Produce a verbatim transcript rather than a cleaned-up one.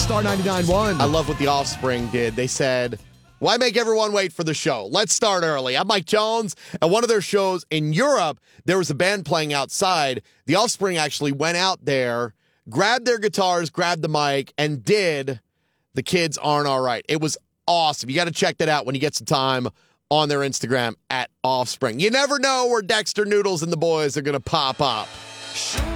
Star ninety-nine point one. I love what the Offspring did. They said, why make everyone wait for the show? Let's start early. I'm Mike Jones. At one of their shows in Europe, there was a band playing outside. The Offspring actually went out there, grabbed their guitars, grabbed the mic, and did The Kids Aren't All Right. It was awesome. You got to check that out when you get some time on their Instagram at Offspring. You never know where Dexter Noodles and the boys are going to pop up.